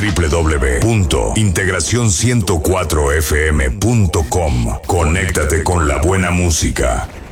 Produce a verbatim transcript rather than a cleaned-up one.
w w w punto integración ciento cuatro f m punto com. Conéctate con la buena música.